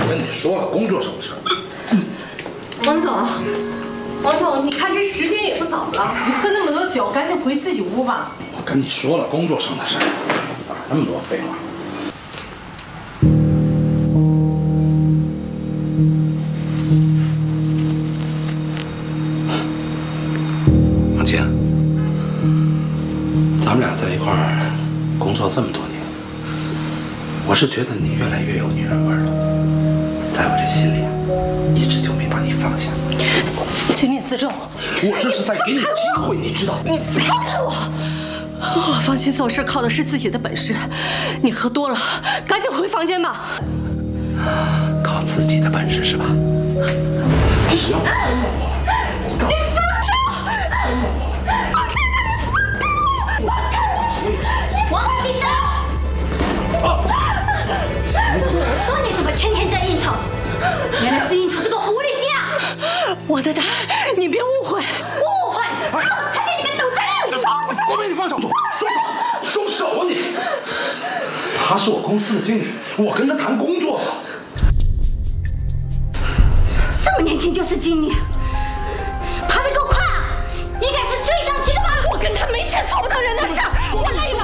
跟你说了工作上的事。 王总，你看这时间也不早了，你喝那么多酒，赶紧回自己屋吧。 我跟你说了工作上的事，哪那么多废话？王姐，咱们俩在一块儿工作这么多年，我是觉得你越来越有女人味了，在我这心里一直就没把你放下。 请你自重， 我这是在给你机会，你知道？ 你放开我！我放心做事靠的是自己的本事，你喝多了，赶紧回房间吧。 靠自己的本事是吧？只要你放了我，你放手！ 我真的你放开我！ 王启生，说你怎么天天在应酬？原来是应酬这个狐狸精啊！ 王太太，你别误会， 误会！看见你们都在应酬！ 国美，你放手！松手啊你！他是我公司的经理，我跟他谈工作。 这么年轻就是经理，爬得够快啊！应该是睡上去的吧？ 我跟他没钱做不到人的事儿，我来。